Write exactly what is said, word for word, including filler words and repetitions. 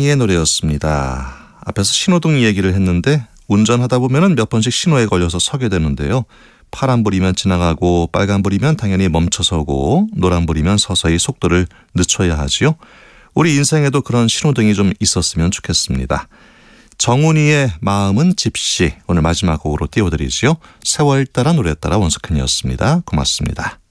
이상희의 노래였습니다. 앞에서 신호등 얘기를 했는데 운전하다 보면은 몇 번씩 신호에 걸려서 서게 되는데요. 파란불이면 지나가고 빨간불이면 당연히 멈춰서고 노란불이면 서서히 속도를 늦춰야 하지요. 우리 인생에도 그런 신호등이 좀 있었으면 좋겠습니다. 정훈이의 마음은 집시 오늘 마지막 곡으로 띄워드리지요. 세월 따라 노래 따라 원석현이었습니다. 고맙습니다.